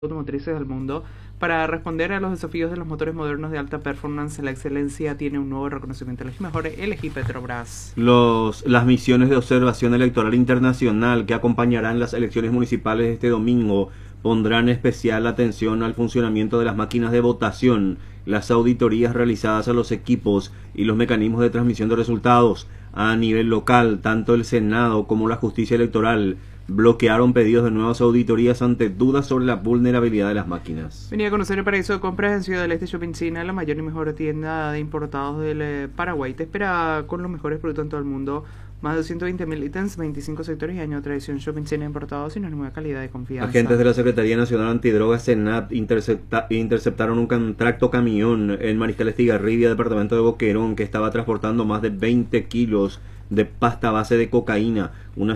automotrices del mundo. Para responder a los desafíos de los motores modernos de alta performance, la excelencia tiene un nuevo reconocimiento. Elegí mejor, elegí Petrobras. Las misiones de observación electoral internacional que acompañarán las elecciones municipales este domingo pondrán especial atención al funcionamiento de las máquinas de votación, las auditorías realizadas a los equipos y los mecanismos de transmisión de resultados. A nivel local, tanto el Senado como la Justicia Electoral bloquearon pedidos de nuevas auditorías ante dudas sobre la vulnerabilidad de las máquinas. Venía a conocer el paraíso de compras en Ciudad del Este Shopping China, la mayor y mejor tienda de importados del Paraguay. Te espera con los mejores productos en todo el mundo. Más de 120.000 ítems, 25 sectores y años de tradición. Shopping China importados sin nueva calidad de confianza. Agentes de la Secretaría Nacional Antidrogas SENAT interceptaron un tracto camión en Mariscal Estigarribia, departamento de Boquerón, que estaba transportando más de 20 kilos de pasta base de cocaína, unas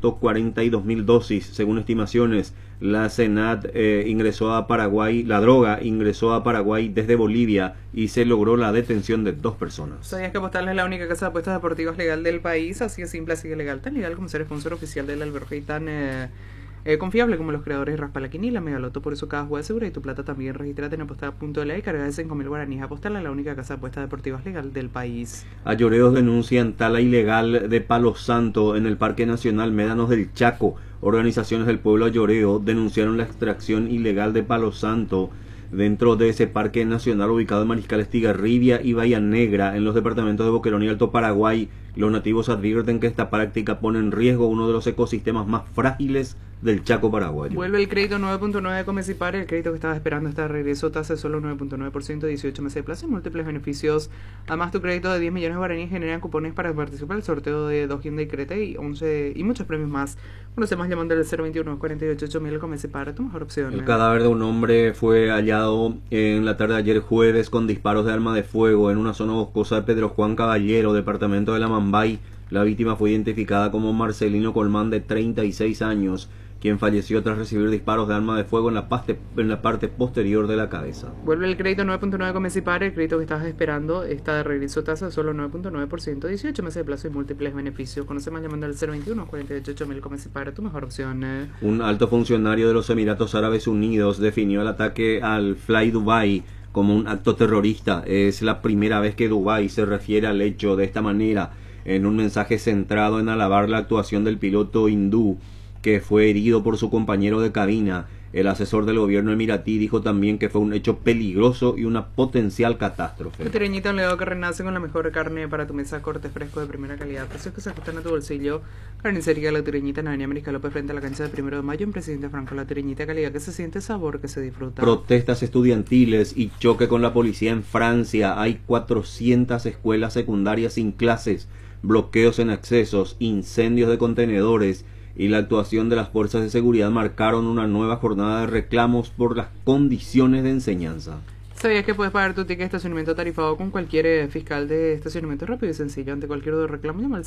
142.000 dosis, según estimaciones. La SENAT ingresó a Paraguay, la droga ingresó a Paraguay desde Bolivia y se logró la detención de 2 personas. ¿Sabías que Postal es la única casa de apuestas deportivas legal del país? Así de simple, así de legal, tan legal como ser sponsor oficial del albergue y tan confiable como los creadores de Raspa la Quinila, Megaloto. Por eso cada juego es segura y tu plata también. Regístrate en apostar.la y carga de 5.000 guaraníes. Apostar es la única casa de apuestas deportivas legal del país. Ayoreos denuncian tala ilegal de Palo Santo en el Parque Nacional Médanos del Chaco. Organizaciones del pueblo ayoreo denunciaron la extracción ilegal de Palo Santo dentro de ese parque nacional ubicado en Mariscal Estigarribia y Bahía Negra, en los departamentos de Boquerón y Alto Paraguay. Los nativos advierten que esta práctica pone en riesgo uno de los ecosistemas más frágiles del Chaco paraguayo. Vuelve el crédito 9.9 de Comecipar, el crédito que estabas esperando está de regreso, tasa de solo 9.9%, 18 meses de plazo y múltiples beneficios. Además, tu crédito de 10 millones de guaraníes generan cupones para participar en el sorteo de 2 Hyundai Creta y 11 y muchos premios más. Conoce más llamando al 021 488000 Comecipar, tu mejor opción. El cadáver de un hombre fue hallado en la tarde de ayer jueves con disparos de arma de fuego en una zona boscosa de Pedro Juan Caballero, departamento de La Mambay. La víctima fue identificada como Marcelino Colmán, de 36 años, quien falleció tras recibir disparos de arma de fuego en la parte posterior de la cabeza. Vuelve el crédito 9.9 Comecipar, el crédito que estabas esperando está de regreso, tasa de solo 9.9%, 18 meses de plazo y múltiples beneficios. Conoce más llamando al 021 488000 Comecipar, tu mejor opción. Un alto funcionario de los Emiratos Árabes Unidos definió el ataque al Fly Dubai como un acto terrorista. Es la primera vez que Dubái se refiere al hecho de esta manera, en un mensaje centrado en alabar la actuación del piloto hindú que fue herido por su compañero de cabina. El asesor del gobierno emiratí dijo también que fue un hecho peligroso y una potencial catástrofe. Tu tireñita, un legado que renace con la mejor carne para tu mesa, corte fresco de primera calidad, precios que se ajustan a tu bolsillo. Carnicería La Tireñita en Avenida América López frente a la cancha del 1 de mayo en Presidente Franco. La Tireñita, calidad que se siente, sabor que se disfruta. Protestas estudiantiles y choque con la policía en Francia. Hay 400 escuelas secundarias sin clases, bloqueos en accesos, incendios de contenedores y la actuación de las fuerzas de seguridad marcaron una nueva jornada de reclamos por las condiciones de enseñanza. ¿Sabías que puedes pagar tu ticket de estacionamiento tarifado con cualquier fiscal de estacionamiento rápido y sencillo? Ante cualquier duda o reclamo, llama al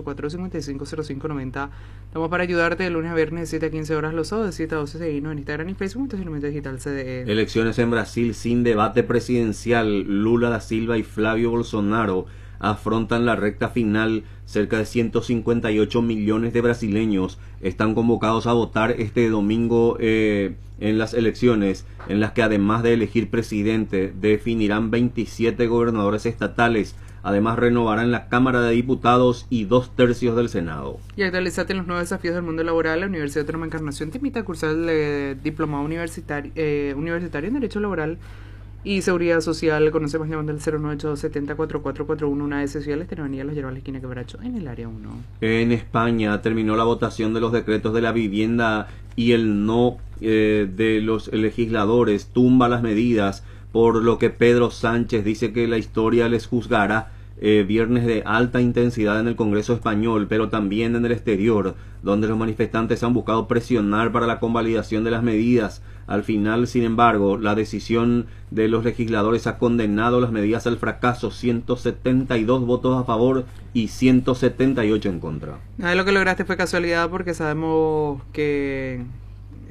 094-550590. Estamos para ayudarte de lunes a viernes de 7 a 15 horas, los sábados de 7 a 12. Seguinos en Instagram y Facebook, Estacionamiento Digital CDE. Elecciones en Brasil sin debate presidencial. Lula da Silva y Flavio Bolsonaro afrontan la recta final. Cerca de 158 millones de brasileños están convocados a votar este domingo en las elecciones, en las que además de elegir presidente, definirán 27 gobernadores estatales. Además renovarán la Cámara de Diputados y 2/3 del Senado. Y actualizate en los nuevos desafíos del mundo laboral. La Universidad Autónoma de Encarnación te invita a cursar el diplomado universitario en Derecho Laboral y Seguridad Social. Conocemos llamando al 098-70-4441. Una de sociales te venía Los Yerbales, esquina Quebracho, en el área 1. En España terminó la votación de los decretos de la vivienda y el no de los legisladores tumba las medidas, por lo que Pedro Sánchez dice que la historia les juzgará. Viernes de alta intensidad en el Congreso español, pero también en el exterior, donde los manifestantes han buscado presionar para la convalidación de las medidas. Al final, sin embargo, la decisión de los legisladores ha condenado las medidas al fracaso, 172 votos a favor y 178 en contra. Nada de lo que lograste fue casualidad, porque sabemos que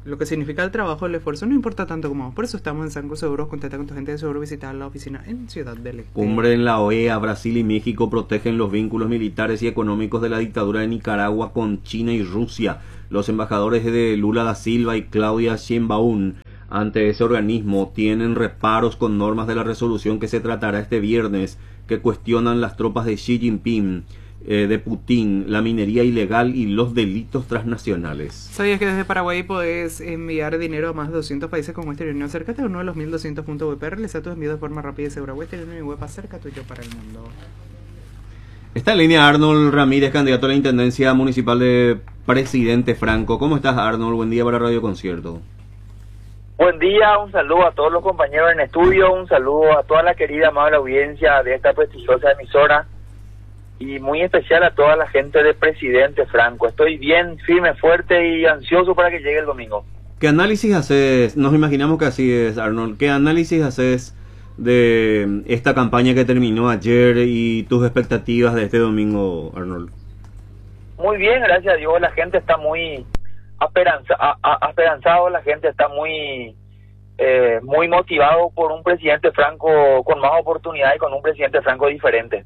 lo que significa el trabajo, el esfuerzo, no importa tanto como vos. Por eso estamos en Sancro Seguros. Contacta con tu gente de seguro, visitar la oficina en Ciudad del Este. Cumbre en la OEA. Brasil y México protegen los vínculos militares y económicos de la dictadura de Nicaragua con China y Rusia. Los embajadores de Lula da Silva y Claudia Sheinbaum ante ese organismo tienen reparos con normas de la resolución que se tratará este viernes, que cuestionan las tropas de Xi Jinping, de Putin, la minería ilegal y los delitos transnacionales. ¿Sabías que desde Paraguay podés enviar dinero a más de 200 países con Western Union? Acércate a uno de los 1200 puntos web. Realiza tus envíos de forma rápida y segura. Western Union Web, acerca tuyo para el mundo. Está en línea Arnold Ramírez, candidato a la Intendencia Municipal de Presidente Franco. ¿Cómo estás, Arnold? Buen día para Radio Concierto. Buen día, un saludo a todos los compañeros en estudio, un saludo a toda la querida amable audiencia de esta prestigiosa emisora y muy especial a toda la gente de Presidente Franco. Estoy bien, firme, fuerte y ansioso para que llegue el domingo. ¿Qué análisis haces? Nos imaginamos que así es, Arnold. ¿Qué análisis haces de esta campaña que terminó ayer y tus expectativas de este domingo, Arnold? Muy bien, gracias a Dios, la gente está muy esperanzado, la gente está muy motivado por un Presidente Franco con más oportunidad y con un Presidente Franco diferente.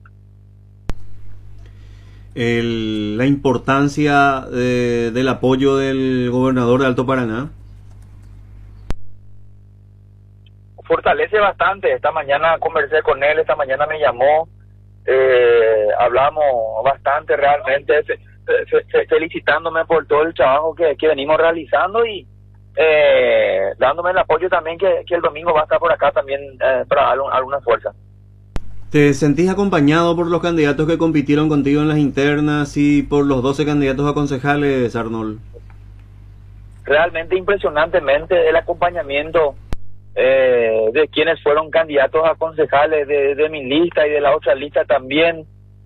La importancia del apoyo del gobernador de Alto Paraná. Fortalece bastante. Esta mañana conversé con él, esta mañana me llamó, hablamos bastante realmente, felicitándome por todo el trabajo que venimos realizando y dándome el apoyo también que el domingo va a estar por acá también para dar alguna fuerza. ¿Te sentís acompañado por los candidatos que compitieron contigo en las internas y por los 12 candidatos a concejales, Arnold? Realmente impresionantemente el acompañamiento de quienes fueron candidatos a concejales de mi lista y de la otra lista también,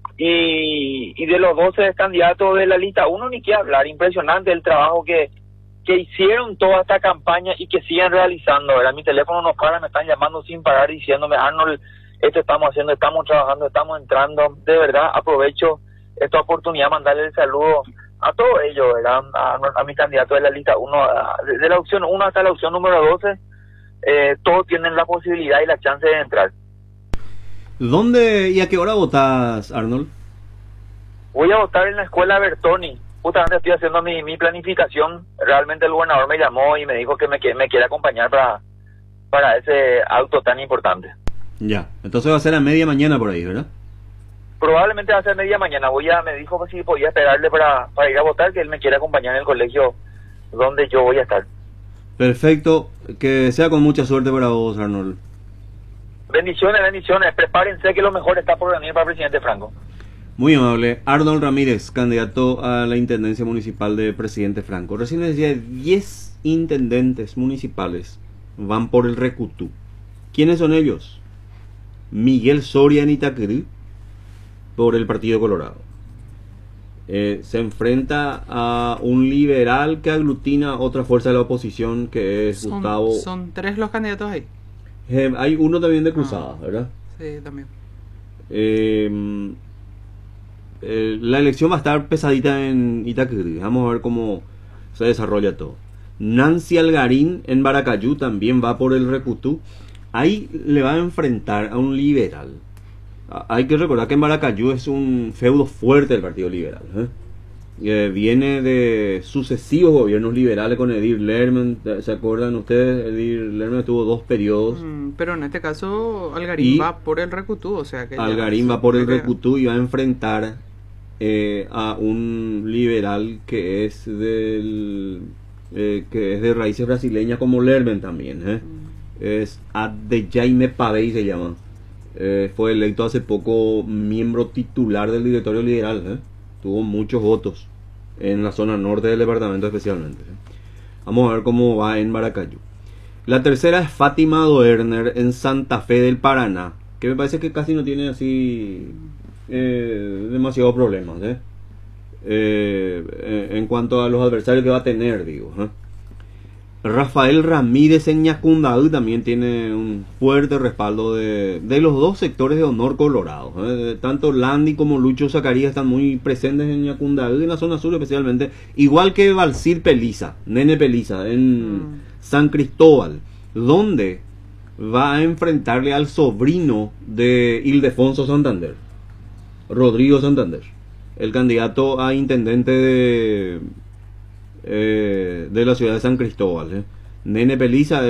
y de los 12 candidatos de la lista 1 ni qué hablar. Impresionante el trabajo que hicieron toda esta campaña y que siguen realizando, ¿verdad? Mi teléfono no para, me están llamando sin parar diciéndome: Arnold, esto estamos haciendo, estamos trabajando, estamos entrando. De verdad aprovecho esta oportunidad de mandarle el saludo a todos ellos, ¿verdad? A mis candidatos de la lista 1, de la opción 1 hasta la opción número 12, todos tienen la posibilidad y la chance de entrar. ¿Dónde y a qué hora votas, Arnold? Voy a votar en la escuela Bertoni. Justamente estoy haciendo mi planificación. Realmente el gobernador me llamó y me dijo que me quiere acompañar para ese auto tan importante. Ya, entonces va a ser a media mañana por ahí, ¿verdad? Probablemente va a ser media mañana. Me dijo que si podía esperarle para ir a votar, que él me quiere acompañar en el colegio donde yo voy a estar. Perfecto, que sea con mucha suerte para vos, Arnold. Bendiciones, prepárense que lo mejor está por venir para el Presidente Franco. Muy amable. Arnold Ramírez, candidato a la Intendencia Municipal de Presidente Franco. Recién decía, 10 intendentes municipales van por el Recutú. ¿Quiénes son ellos? Miguel Soria en Itacrí, por el Partido Colorado. Se enfrenta a un liberal que aglutina otra fuerza de la oposición, que es Gustavo. Son 3 los candidatos ahí. Hay uno también de Cruzada, ¿verdad? Sí, también. La elección va a estar pesadita en Itacrí. Vamos a ver cómo se desarrolla todo. Nancy Algarín en Baracayú también va por el Recutú. Ahí le va a enfrentar a un liberal. Hay que recordar que en Baracayú es un feudo fuerte del Partido Liberal, viene de sucesivos gobiernos liberales con Edir Lerman. ¿Se acuerdan ustedes? Edir Lerman tuvo 2 periodos. Pero en este caso Algarín va por el Recutú, o sea que Algarín va por el Recutú y va a enfrentar a un liberal que es de raíces brasileñas como Lerman también, es Adjaime Pavey se llama. Fue electo hace poco miembro titular del directorio liberal, tuvo muchos votos en la zona norte del departamento especialmente. Vamos a ver cómo va en Maracayú. La tercera es Fátima Doerner en Santa Fe del Paraná, que me parece que casi no tiene así demasiados problemas en cuanto a los adversarios que va a tener, digo. Rafael Ramírez en Ñacundaú también tiene un fuerte respaldo de los dos sectores de Honor Colorado. Tanto Landy como Lucho Zacarías están muy presentes en Ñacundaú, en la zona sur especialmente, igual que Valcir Peliza, Nene Peliza, en San Cristóbal, donde va a enfrentarle al sobrino de Ildefonso Santander, Rodrigo Santander, el candidato a intendente de la ciudad de San Cristóbal. Nene Peliza